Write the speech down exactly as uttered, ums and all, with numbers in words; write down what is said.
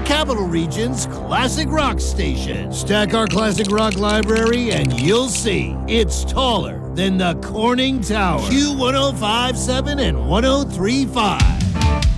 Capital Region's classic rock station. Stack our classic rock library and you'll see it's taller than the Corning Tower. Q one oh five point seven and one oh three point five.